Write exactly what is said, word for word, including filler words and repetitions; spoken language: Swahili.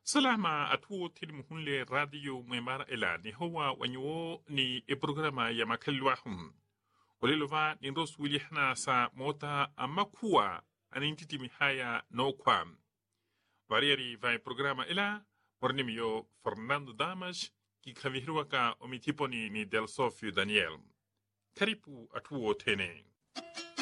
Salama atuo tili muhunle radio mwemara ela ni hawa wanyo ni e programa ya makalwahum. Olilova ni ndos wilihna sa mota amakua anintiti mihaya no kwam. Variari vai programa ela pornimio Fernando Damas ki kavihiruaka omitiponi ni Del Sofio Daniel. Karibu atuo tene.